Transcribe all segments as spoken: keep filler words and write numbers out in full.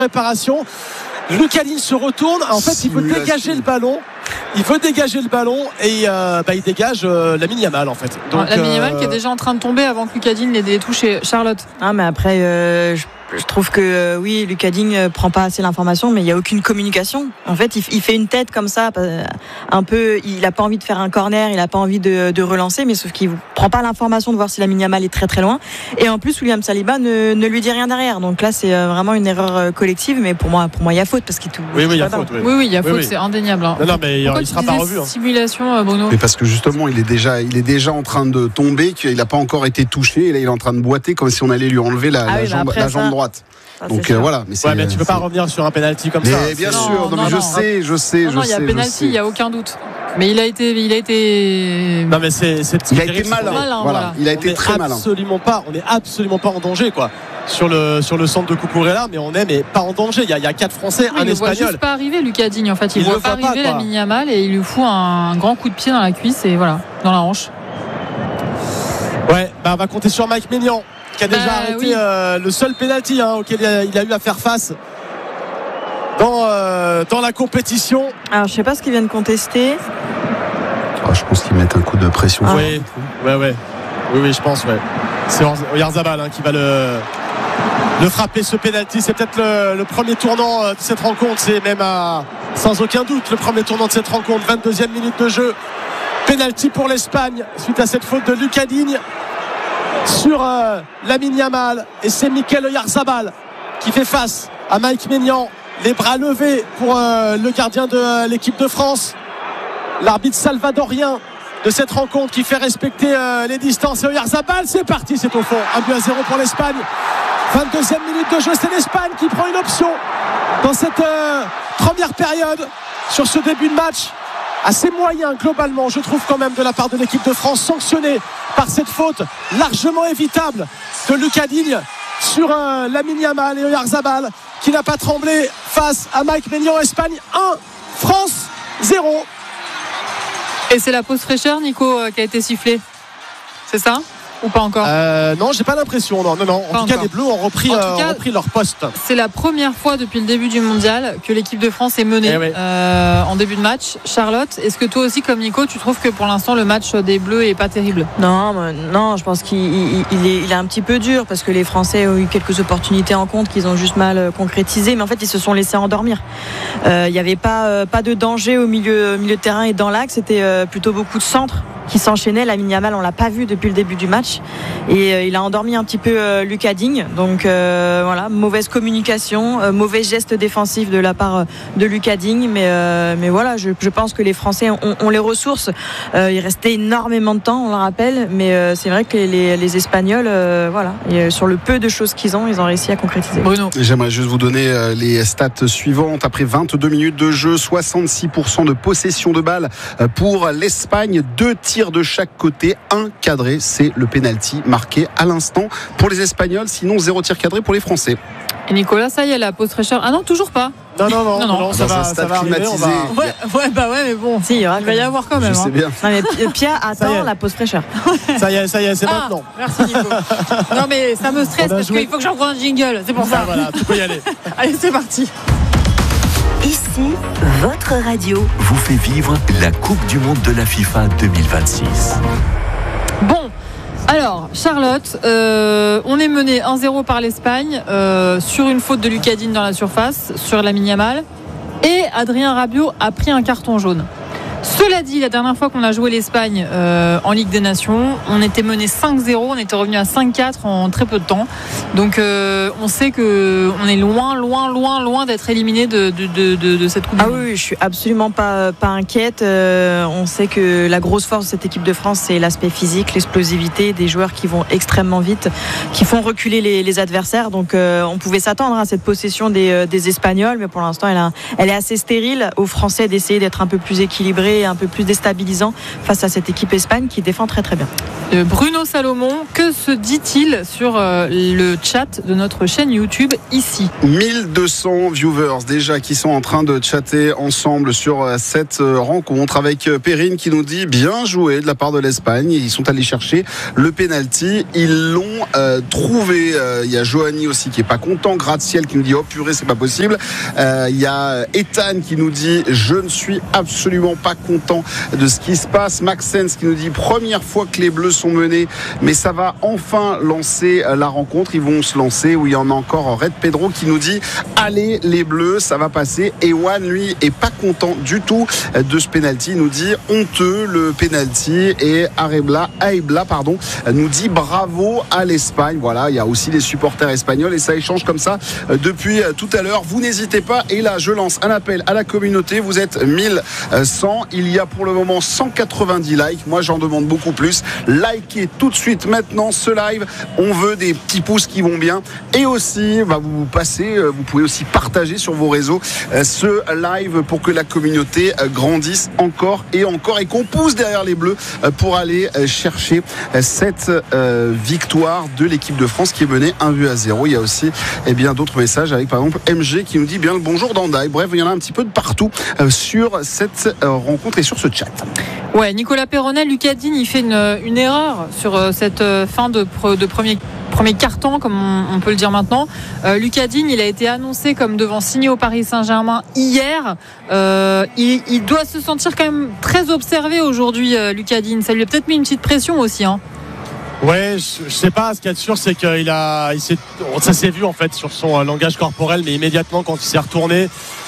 Préparation. Lucas Digne se retourne. En fait, il veut dégager le ballon. Il veut dégager le ballon et euh, bah, il dégage euh, Lamine Yamal en fait. Donc, Lamine Yamal euh... qui est déjà en train de tomber avant que Lucas Digne l'ait touché. Charlotte. Ah mais après, euh, je, je trouve que euh, oui, Lucas Digne euh, prend pas assez l'information, mais il y a aucune communication. En fait, il, il fait une tête comme ça, un peu. Il a pas envie de faire un corner, il a pas envie de, de relancer, mais sauf qu'il prend pas l'information de voir si Lamine Yamal est très très loin. Et en plus, William Saliba ne, ne lui dit rien derrière. Donc là, c'est vraiment une erreur collective, mais pour moi, pour moi, il y a faute parce qu'il tout. Oui, oui, il y a faute. Oui, oui, oui, il y a faute, oui, oui. C'est indéniable. Hein. Non, non, mais il, il sera pas revu. Hein. Simulation, Bruno. Mais parce que justement, il est déjà, il est déjà en train de tomber, qu'il n'a pas encore été touché, et là, il est en train de boiter comme si on allait lui enlever la, ah la, oui, jambe, la jambe ça... droite. Ça, donc euh, voilà, mais, ouais, mais tu peux pas revenir sur un penalty comme mais ça. Mais bien c'est... sûr, non, non, non, mais je non. sais, je sais, non, je non, sais. Il y a penalty, il y a aucun doute. Mais il a été, il a été. Non, mais c'est, c'est il a été malin. malin voilà. voilà. Il a été très malin. Absolument pas, on est absolument pas en danger, quoi. Sur le sur le centre de Cucurella, mais on est mais pas en danger. Il y a, il y a quatre Français, oui, un il Espagnol. Il ne voit juste pas arriver Lucas Digne. En fait, il, il ne voit pas arriver pas, Lamine Yamal et il lui fout un grand coup de pied dans la cuisse et voilà, dans la hanche. Ouais, bah on va compter sur Mike Maignan qui a déjà bah, arrêté oui. euh, le seul penalty hein, auquel il a, il a eu à faire face dans euh, dans la compétition. Alors je sais pas ce qu'ils viennent contester. Oh, je pense qu'ils mettent un coup de pression. Ah. Oui, ouais, ouais, oui, oui, je pense, ouais. C'est Oyarzabal hein, qui va le le frapper ce penalty. C'est peut-être le, le premier tournant de cette rencontre. C'est même à, sans aucun doute le premier tournant de cette rencontre. vingt-deuxième minute de jeu. Penalty pour l'Espagne suite à cette faute de Lucas Digne sur euh, Lamine Yamal. Et c'est Mikel Oyarzabal qui fait face à Mike Maignan. Les bras levés pour euh, le gardien de euh, l'équipe de France. L'arbitre salvadorien de cette rencontre qui fait respecter euh, les distances. Et Oyarzabal, c'est parti, c'est au fond. Un but à zéro pour l'Espagne. vingt-deuxième minute de jeu, c'est l'Espagne qui prend une option dans cette euh, première période sur ce début de match. Assez moyen globalement, je trouve quand même, de la part de l'équipe de France, sanctionnée par cette faute largement évitable de Lucas Digne sur euh, Lamine Yamal et Oyarzabal qui n'a pas tremblé face à Mike Maignan. Espagne un, France zéro. Et c'est la pause fraîcheur, Nico, qui a été sifflée, c'est ça ou pas encore euh, Non, j'ai pas l'impression. Non, non, non. En pas tout encore. cas, les Bleus ont repris, en euh, cas, ont repris leur poste. C'est la première fois depuis le début du mondial que l'équipe de France est menée eh oui. euh, en début de match. Charlotte, est-ce que toi aussi, comme Nico, tu trouves que pour l'instant le match des Bleus est pas terrible ? Non, non, je pense qu'il il, il est, il est un petit peu dur parce que les Français ont eu quelques opportunités en compte qu'ils ont juste mal concrétisé, mais en fait ils se sont laissés endormir. Il euh, n'y avait pas, euh, pas de danger au milieu, au milieu de terrain et dans l'axe, c'était euh, plutôt beaucoup de centres qui s'enchaînaient. Lamine Yamal, on l'a pas vu depuis le début du match et euh, il a endormi un petit peu euh, Lucas Digne. Donc euh, voilà, mauvaise communication, euh, mauvais geste défensif de la part de Lucas Digne, mais euh, mais voilà, je, je pense que les Français ont, ont les ressources. Euh, il restait énormément de temps, on le rappelle, mais euh, c'est vrai que les, les, les Espagnols, euh, voilà, et, euh, sur le peu de choses qu'ils ont, ils ont réussi à concrétiser. Bruno. J'aimerais juste vous donner euh, les stats suivantes. Après vingt-deux minutes de jeu, soixante-six pour cent de possession de balle pour l'Espagne, deux tirs de chaque côté, un cadré, c'est le penalty marqué à l'instant pour les Espagnols, sinon zéro tir cadré pour les Français. Et Nicolas, ça y est, la pause fraîcheur. Ah non, toujours pas. Non, non, non, non, non, non ça, ça, va, ça, ça va arriver. On va... Ouais, ouais, bah ouais, mais bon, si, il, y aura il va y avoir quand même. Je hein. sais bien. Non, mais Pierre attend la pause fraîcheur. Ça y est, ça y est, c'est ah, maintenant. Merci Nico. Non mais ça me stresse parce qu'il faut que j'envoie un jingle, c'est pour ça. Ah, voilà, tu peux y aller. Allez, c'est parti. Ici, votre radio vous fait vivre la Coupe du Monde de la FIFA deux mille vingt-six. Bon, alors Charlotte, euh, on est mené un zéro par l'Espagne euh, sur une faute de Lucas Digne dans la surface, sur Lamine Yamal, et Adrien Rabiot a pris un carton jaune. Cela dit, la dernière fois qu'on a joué l'Espagne euh, en Ligue des Nations, on était mené cinq zéro, on était revenu à cinq quatre en très peu de temps. Donc euh, on sait qu'on est loin, loin, loin, loin d'être éliminé de, de, de, de, de cette Coupe du Ah Monde. oui, je suis absolument pas, pas inquiète. Euh, on sait que la grosse force de cette équipe de France, c'est l'aspect physique, l'explosivité, des joueurs qui vont extrêmement vite, qui font reculer les, les adversaires. Donc euh, on pouvait s'attendre à cette possession des, des Espagnols, mais pour l'instant elle, a, elle est assez stérile. Aux Français d'essayer d'être un peu plus équilibrés serré et un peu plus déstabilisant face à cette équipe Espagne qui défend très très bien. Euh, Bruno Salomon, que se dit-il sur euh, le chat de notre chaîne YouTube ici? mille deux cents viewers déjà qui sont en train de chatter ensemble sur cette rencontre avec Perrine qui nous dit bien joué de la part de l'Espagne. Ils sont allés chercher le penalty, ils l'ont euh, trouvé. Euh, il y a Johanny aussi qui est pas content, Gratte-Ciel qui nous dit oh purée c'est pas possible. Euh, il y a Ethan qui nous dit je ne suis absolument pas content de ce qui se passe. Maxence qui nous dit première fois que les Bleus sont menés, mais ça va enfin lancer la rencontre. Ils vont se lancer. Où il y en a encore Red Pedro qui nous dit allez les Bleus, ça va passer. Ewan lui est pas content du tout de ce penalty. Il nous dit honteux le penalty. Et Arebla, Aibla pardon nous dit bravo à l'Espagne. Voilà, il y a aussi les supporters espagnols et ça échange comme ça depuis tout à l'heure. Vous n'hésitez pas. Et là je lance un appel à la communauté. Vous êtes mille cent. Il y a pour le moment cent quatre-vingt-dix likes. Moi j'en demande beaucoup plus. Likez tout de suite maintenant ce live. On veut des petits pouces qui vont bien. Et aussi bah, vous passez, vous pouvez aussi partager sur vos réseaux ce live pour que la communauté grandisse encore et encore et qu'on pousse derrière les Bleus pour aller chercher cette victoire de l'équipe de France qui est menée un but à zéro. Il y a aussi eh bien, d'autres messages avec par exemple M G qui nous dit bien le bonjour d'Andaï. Bref, il y en a un petit peu de partout sur cette rencontre et sur ce chat. Ouais, Nicolas Perronnet, Lucas Digne, il fait une, une erreur sur cette fin de, de premier premier carton, comme on, on peut le dire maintenant. Euh, Lucas Digne, il a été annoncé comme devant signer au Paris Saint-Germain hier. Euh, il, il doit se sentir quand même très observé aujourd'hui, euh, Lucas Digne. Ça lui a peut-être mis une petite pression aussi, hein. Ouais, je, je sais pas. Ce qu'il y a de sûr, c'est qu'il a, il s'est, ça s'est vu en fait sur son euh, langage corporel, mais immédiatement quand il s'est retourné.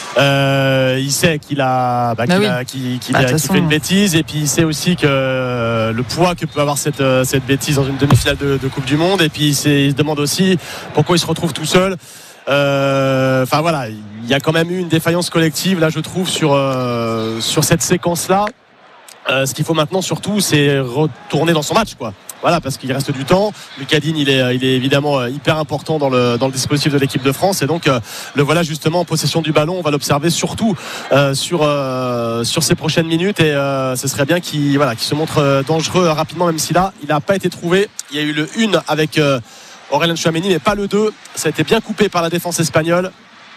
Euh, il sait qu'il a, bah, qu'il, bah oui. a qu'il, qu'il, bah, a, qu'il façon... fait une bêtise et puis il sait aussi que euh, le poids que peut avoir cette, euh, cette bêtise dans une demi-finale de, de Coupe du Monde. Et puis il, il se demande aussi pourquoi il se retrouve tout seul. Enfin euh, voilà, il y a quand même eu une défaillance collective là je trouve sur, euh, sur cette séquence-là. Euh, ce qu'il faut maintenant surtout c'est retourner dans son match quoi. Voilà, parce qu'il reste du temps. Lucas Digne, il est, il est évidemment hyper important dans le, dans le dispositif de l'équipe de France. Et donc, euh, le voilà justement en possession du ballon. On va l'observer surtout euh, sur, euh, sur ces prochaines minutes. Et euh, ce serait bien qu'il, voilà, qu'il se montre dangereux rapidement, même si là, il n'a pas été trouvé. Il y a eu le une avec euh, Aurélien Tchouaméni, mais pas le deux. Ça a été bien coupé par la défense espagnole.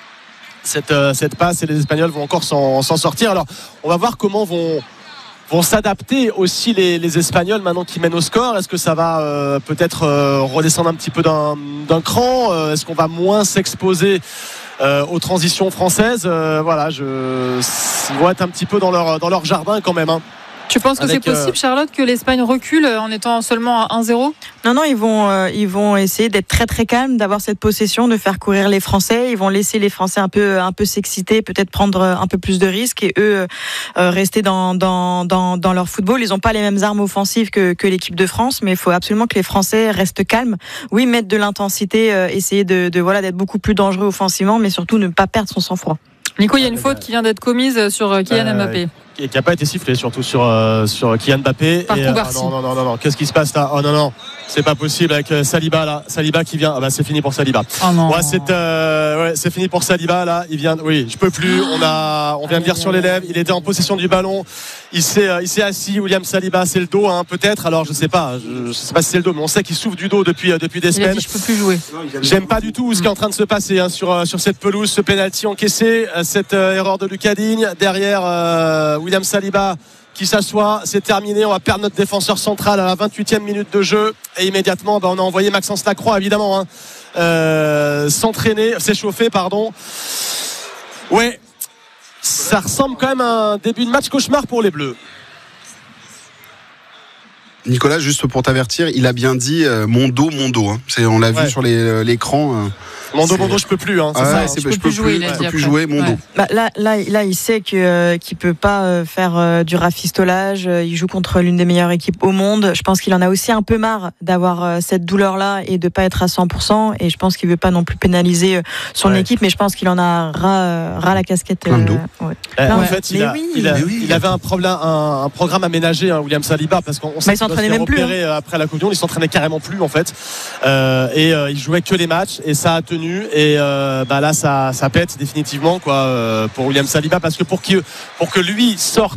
Cette, euh, cette passe, et les Espagnols vont encore s'en, s'en sortir. Alors, on va voir comment vont... vont s'adapter aussi les, les Espagnols maintenant qui mènent au score. Est-ce que ça va euh, peut-être euh, redescendre un petit peu d'un, d'un cran euh, Est-ce qu'on va moins s'exposer euh, aux transitions françaises euh, Voilà, je, ils vont être un petit peu dans leur, dans leur jardin quand même, hein. Tu penses que Avec, c'est possible, Charlotte, que l'Espagne recule en étant seulement à un zéro ? Non, non, ils vont, euh, ils vont essayer d'être très très calmes, d'avoir cette possession, de faire courir les Français. Ils vont laisser les Français un peu, un peu s'exciter, peut-être prendre un peu plus de risques et eux euh, rester dans, dans, dans, dans leur football. Ils n'ont pas les mêmes armes offensives que, que l'équipe de France, mais il faut absolument que les Français restent calmes. Oui, mettre de l'intensité, euh, essayer de, de voilà d'être beaucoup plus dangereux offensivement, mais surtout ne pas perdre son sang-froid. Nico, il y a une faute qui vient d'être commise sur Kylian euh, Mbappé. Qui n'a pas été sifflé surtout sur, euh, sur Kylian Mbappé. Par et, euh, non, non, non, non, non, qu'est-ce qui se passe là ? Oh non, non, c'est pas possible avec euh, Saliba là. Saliba qui vient. Ah bah c'est fini pour Saliba. Oh non. Ouais, c'est, euh, ouais, c'est fini pour Saliba là. Il vient. Oui, je peux plus. On a, on vient de lire sur les lèvres. Il était en possession du ballon. Il s'est, euh, il s'est assis. William Saliba, c'est le dos, hein, peut-être. Alors je sais pas. Je, je sais pas si c'est le dos, mais on sait qu'il souffre du dos depuis, euh, depuis des semaines. Il a dit, je peux plus jouer. J'aime pas du tout ce qui est en train de se passer hein, sur, euh, sur cette pelouse, ce penalty encaissé, euh, cette euh, erreur de Lucas Digne derrière euh, William Saliba. Qui s'assoit, c'est terminé, on va perdre notre défenseur central à la vingt-huitième minute de jeu et immédiatement bah, on a envoyé Maxence Lacroix évidemment hein, euh, s'entraîner, s'échauffer pardon. Ouais, ça ressemble quand même à un début de match cauchemar pour les Bleus. Nicolas, juste pour t'avertir, il a bien dit euh, mon dos, mon dos hein. C'est, on l'a ouais. vu sur les, l'écran euh, Mon dos, mon dos, je peux plus. Hein, c'est ah ça, ouais, hein. c'est, je, je peux plus jouer, je peux plus jouer mon ouais. dos. Bah, là, là, là, il sait que euh, qu'il peut pas euh, faire euh, du rafistolage. Euh, il joue contre l'une des meilleures équipes au monde. Je pense qu'il en a aussi un peu marre d'avoir euh, cette douleur-là et de pas être à cent pour cent. Et je pense qu'il veut pas non plus pénaliser euh, son ouais. équipe, mais je pense qu'il en a ras, euh, ras la casquette. Euh, dos. Ouais. Euh, non, en fait, il, a, oui. il, a, oui. il avait un problème, un, un programme aménagé, hein, William Saliba, parce qu'on sait bah, qu'il s'est repéré hein. après la Coupe du Monde. Il s'entraînait carrément plus en fait, euh, et euh, il jouait que les matchs et ça a tenu. Et euh, bah là, ça, ça pète définitivement quoi euh, pour William Saliba, parce que pour qu'il, pour que lui sorte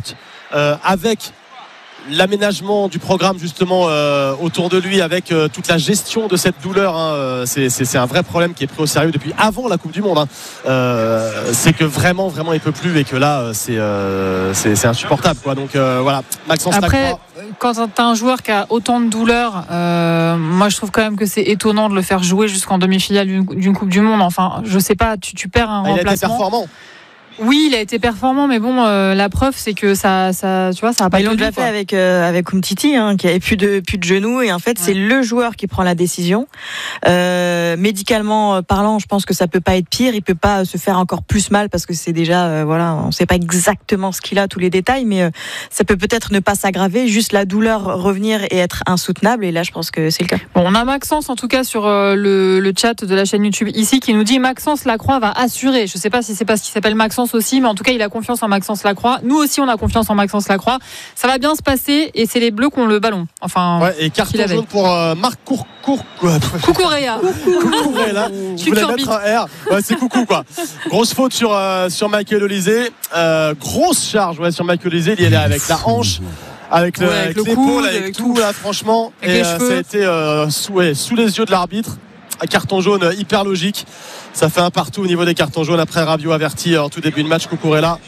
euh, avec l'aménagement du programme justement euh, autour de lui, avec euh, toute la gestion de cette douleur, hein, c'est, c'est, c'est un vrai problème qui est pris au sérieux depuis avant la Coupe du Monde, hein. euh, c'est que vraiment vraiment il peut plus et que là c'est, euh, c'est, c'est insupportable quoi. Donc euh, voilà, Maxence Après, Lacroix. Quand tu as un joueur qui a autant de douleurs, euh, moi je trouve quand même que c'est étonnant de le faire jouer jusqu'en demi-finale d'une, d'une Coupe du Monde. Enfin, je sais pas, tu, tu perds un ah, remplacement. Il a été performant. Oui, il a été performant, mais bon, euh, la preuve, c'est que ça, ça, tu vois, ça a pas. Ils l'ont déjà fait avec euh, avec Umtiti, hein, qui avait plus de plus de genoux, et en fait, ouais. c'est le joueur qui prend la décision. Euh, médicalement parlant, je pense que ça peut pas être pire. Il peut pas se faire encore plus mal parce que c'est déjà, euh, voilà, on sait pas exactement ce qu'il a, tous les détails, mais euh, ça peut peut-être ne pas s'aggraver, juste la douleur revenir et être insoutenable. Et là, je pense que c'est le cas. Bon, on a Maxence en tout cas sur euh, le, le chat de la chaîne YouTube ici qui nous dit Maxence Lacroix va assurer. Je sais pas si c'est parce qu'il s'appelle Maxence aussi, mais en tout cas il a confiance en Maxence Lacroix. Nous aussi on a confiance en Maxence Lacroix. Ça va bien se passer et c'est les Bleus qui ont le ballon. Enfin, ouais, et carton jaune pour euh, Marc Cour Cour Cucurella. Cucurella. Je voulais mettre un R. Ouais, c'est coucou quoi. Grosse faute sur euh, sur Michael Olise. Euh, grosse charge ouais sur Michael Olise. Il est là avec la hanche, avec, le, ouais, avec, avec le l'épaule, coude, avec, avec tout, tout là franchement. Avec et euh, ça a été euh, sous, ouais, sous les yeux de l'arbitre. Un carton jaune euh, hyper logique. Ça fait un partout au niveau des cartons jaunes. Après Rabiot averti en tout début de match, Cucurella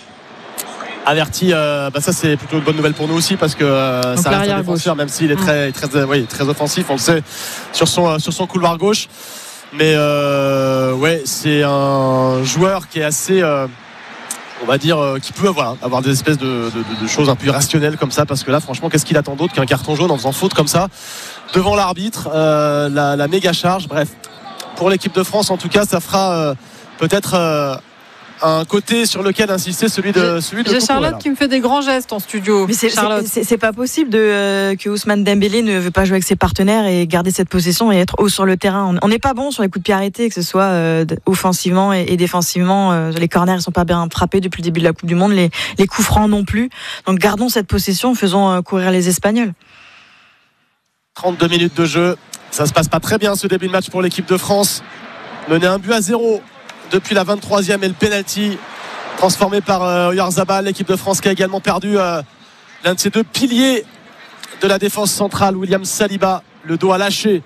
averti. Euh, bah ça c'est plutôt une bonne nouvelle pour nous aussi parce que euh, ça reste un défenseur, même s'il est très, très, très, oui, très offensif, on le sait, sur son, euh, sur son couloir gauche. Mais euh, ouais, c'est un joueur qui est assez, euh, on va dire, euh, qui peut voilà, avoir des espèces de, de, de choses un peu irrationnelles comme ça, parce que là, franchement, qu'est-ce qu'il attend d'autre qu'un carton jaune en faisant faute comme ça devant l'arbitre, euh, la, la méga charge. Bref, pour l'équipe de France, en tout cas, ça fera euh, peut-être euh, un côté sur lequel insister, celui de celui de J'ai Charlotte là. Qui me fait des grands gestes en studio. Mais c'est, Charlotte. C'est, c'est, c'est pas possible de, euh, que Ousmane Dembélé ne veut pas jouer avec ses partenaires et garder cette possession et être haut sur le terrain. On n'est pas bon sur les coups de pied arrêtés, que ce soit euh, offensivement et, et défensivement. Euh, les corners ils sont pas bien frappés depuis le début de la Coupe du Monde, les, les coups francs non plus. Donc gardons cette possession, faisons euh, courir les Espagnols. trente-deux minutes de jeu, ça se passe pas très bien ce début de match pour l'équipe de France. Mené un but à zéro depuis la vingt-troisième et le penalty transformé par euh, Oyarzabal. L'équipe de France qui a également perdu euh, l'un de ses deux piliers de la défense centrale, William Saliba. Le dos à lâcher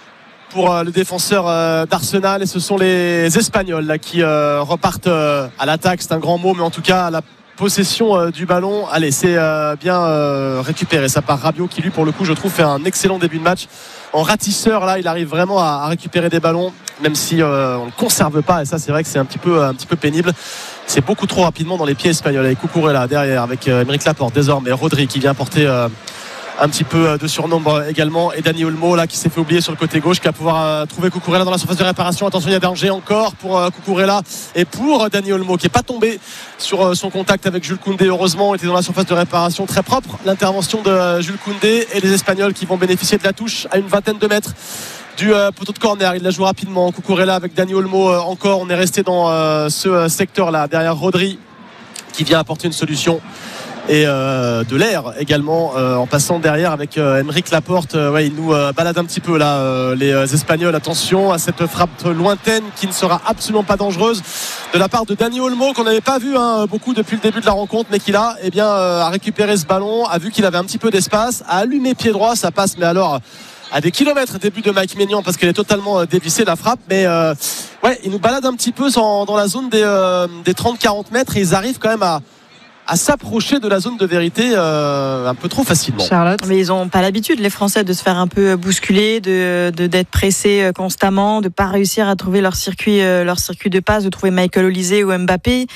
pour euh, le défenseur euh, d'Arsenal, et ce sont les Espagnols là, qui euh, repartent euh, à l'attaque. C'est un grand mot, mais en tout cas à la possession euh, du ballon. Allez, c'est euh, bien euh, récupéré ça par Rabiot qui lui pour le coup je trouve fait un excellent début de match en ratisseur. Là il arrive vraiment à, à récupérer des ballons même si euh, on ne conserve pas, et ça c'est vrai que c'est un petit peu, un petit peu pénible. C'est beaucoup trop rapidement dans les pieds espagnols avec Cucurella derrière, avec euh, Aymeric Laporte désormais, Rodri qui vient porter euh, un petit peu de surnombre également, et Dani Olmo là qui s'est fait oublier sur le côté gauche, qui va pouvoir euh, trouver Cucurella dans la surface de réparation. Attention, il y a danger encore pour euh, Cucurella et pour Dani Olmo qui n'est pas tombé sur euh, son contact avec Jules Koundé. Heureusement, il était dans la surface de réparation, très propre l'intervention de euh, Jules Koundé, et les Espagnols qui vont bénéficier de la touche à une vingtaine de mètres du euh, poteau de corner. Il la joue rapidement, Cucurella avec Dani Olmo euh, encore. On est resté dans euh, ce euh, secteur là derrière Rodri qui vient apporter une solution, et euh, de l'air également euh, en passant derrière avec euh, Aymeric Laporte. Euh, ouais, il nous euh, balade un petit peu là euh, les euh, Espagnols. Attention à cette frappe lointaine qui ne sera absolument pas dangereuse de la part de Dani Olmo, qu'on n'avait pas vu hein, beaucoup depuis le début de la rencontre, mais qui là eh bien, euh, a récupéré ce ballon, a vu qu'il avait un petit peu d'espace, a allumé pied droit, ça passe mais alors à des kilomètres début de Mike Maignan parce qu'elle est totalement euh, dévissée la frappe, mais euh, ouais, il nous balade un petit peu dans, dans la zone des, euh, des trente à quarante mètres, et ils arrivent quand même à à s'approcher de la zone de vérité euh, un peu trop facilement. Charlotte. Mais ils n'ont pas l'habitude, les Français, de se faire un peu bousculer, de, de d'être pressés constamment, de pas réussir à trouver leur circuit, leur circuit de passe, de trouver Michael Olise ou Mbappé.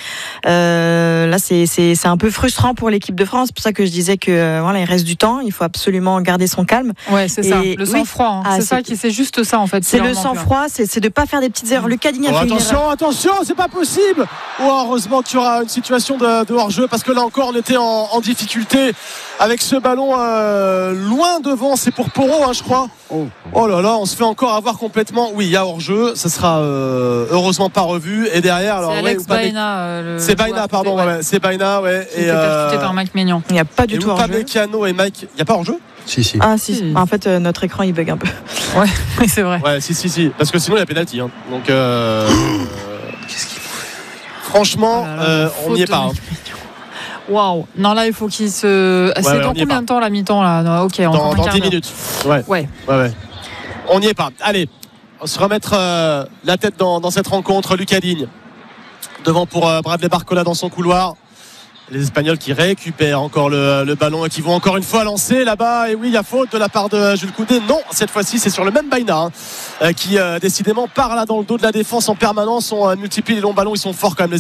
Euh, là, c'est, c'est, c'est un peu frustrant pour l'équipe de France. C'est pour ça que je disais que voilà, il reste du temps. Il faut absolument garder son calme. Ouais, c'est et ça. Le sang-froid. Hein. Ah, c'est, c'est ça qui, c'est juste ça en fait. C'est le sang-froid. C'est, c'est de pas faire des petites erreurs. Le Lucas Digne a oh, fait attention, une erreur. attention, c'est pas possible. Oh, heureusement qu'il y aura une situation de, de hors-jeu, parce que là encore on était en, en difficulté avec ce ballon euh, loin devant. C'est pour Porro hein, je crois. Oh. oh là là, on se fait encore avoir complètement. Oui, il y a hors-jeu, ça sera euh, heureusement pas revu, et derrière alors, c'est ouais, Alex Baena euh, c'est Baena pardon ouais. Ouais, c'est Baena ouais, et euh, par Mike Maignan. Il n'y a pas du et tout hors-jeu. Upamecano et Mike, il n'y a pas hors-jeu. Si, si. Ah, si. si. En fait, euh, notre écran, il bug un peu. Ouais, oui, c'est vrai. Ouais, si, si, si. Parce que sinon, il y a pénalty. Hein. Donc, euh... qu'est-ce qu'il faut faire ? Franchement, oh là là, euh, on n'y est pas. Hein. Waouh. Non, là, il faut qu'il se. Ouais, c'est ouais, dans combien de temps la mi-temps là non, ok, dans, dans dix dix minutes. Ouais. Ouais. ouais, ouais. On n'y est pas. Allez, on se remettre euh, la tête dans, dans cette rencontre. Lucas Digne devant pour euh, Bradley Barcola dans son couloir. Les Espagnols qui récupèrent encore le, le ballon et qui vont encore une fois lancer là-bas. Et oui, il y a faute de la part de Jules Koundé. Non, cette fois-ci, c'est sur le même Baïna hein, euh, qui euh, décidément part là dans le dos de la défense en permanence. On euh, multiplie les longs ballons. Ils sont forts quand même. Les